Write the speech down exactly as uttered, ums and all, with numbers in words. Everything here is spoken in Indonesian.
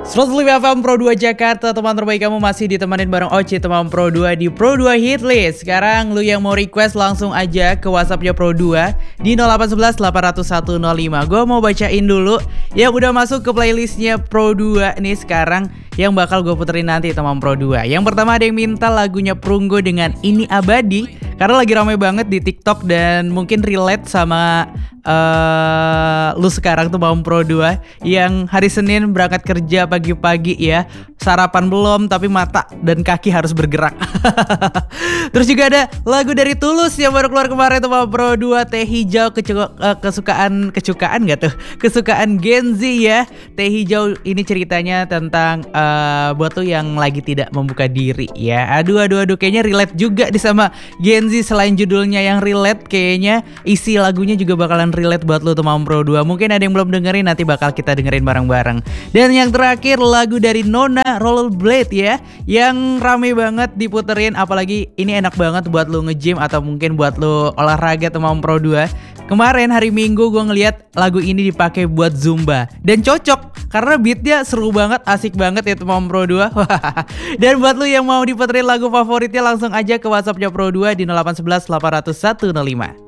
seratus lima F M Pro dua Jakarta, teman terbaik kamu masih ditemenin bareng Oci teman Pro dua di Pro dua Hitlist. Sekarang lu yang mau request langsung aja ke WhatsAppnya Pro dua di nol delapan satu satu delapan nol satu nol lima. Gue mau bacain dulu yang udah masuk ke playlistnya Pro dua nih sekarang, yang bakal gue puterin nanti teman Pro dua. Yang pertama ada yang minta lagunya Prunggo dengan Ini Abadi, karena lagi ramai banget di TikTok dan mungkin relate sama uh, lu sekarang tuh teman Pro dua yang hari Senin berangkat kerja pagi-pagi ya, sarapan belum tapi mata dan kaki harus bergerak. Terus juga ada lagu dari Tulus yang baru keluar kemarin tuh Pro dua, Teh Hijau, kecu- uh, kesukaan kesukaan gak tuh? Kesukaan Gen Z ya. Teh Hijau ini ceritanya tentang uh, buat tuh yang lagi tidak membuka diri ya. Aduh aduh aduh kayaknya relate juga di sama Gen Z. Selain judulnya yang relate, kayaknya isi lagunya juga bakalan relate buat lu teman Pro dua. Mungkin ada yang belum dengerin, nanti bakal kita dengerin bareng-bareng. Dan yang terakhir lagu dari Nona, Rollerblade ya, yang rame banget diputerin, apalagi ini enak banget buat lu nge-gym atau mungkin buat lu olahraga teman Pro dua. Kemarin hari Minggu gue ngeliat lagu ini dipakai buat Zumba dan cocok karena beatnya seru banget, asik banget ya teman Pro dua. Dan buat lu yang mau diputerin lagu favoritnya langsung aja ke WhatsAppnya Pro dua di nol delapan satu satu delapan nol satu nol lima.